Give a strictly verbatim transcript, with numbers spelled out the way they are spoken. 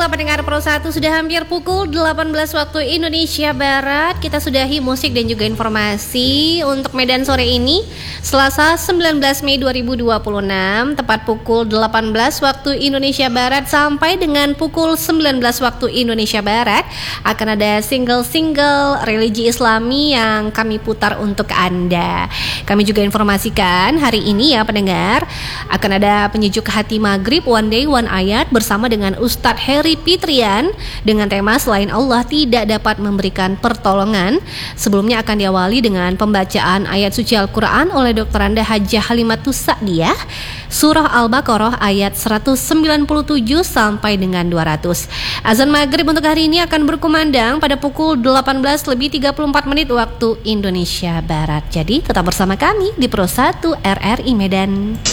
Baiklah pendengar Pro satu, sudah hampir pukul delapan belas waktu Indonesia Barat. Kita sudahi musik dan juga informasi untuk Medan sore ini, Selasa sembilan belas Mei dua ribu dua puluh enam, tepat pukul delapan belas waktu Indonesia Barat sampai dengan pukul sembilan belas waktu Indonesia Barat akan ada single-single religi Islami yang kami putar untuk Anda. Kami juga informasikan hari ini ya pendengar, akan ada penyejuk hati maghrib One Day One Ayat bersama dengan Ustadz Heri Fitrian dengan tema Selain Allah Tidak Dapat Memberikan Pertolongan. Sebelumnya akan diawali dengan pembacaan ayat suci Al-Quran oleh Doktor Anda Hajah Halimatus Sa'diyah, Surah Al-Baqarah ayat seratus sembilan puluh tujuh sampai dengan dua ratus. Azan maghrib untuk hari ini akan berkumandang pada pukul delapan belas lebih tiga puluh empat menit waktu Indonesia Barat. Jadi tetap bersama kami di Pro satu R R I Medan.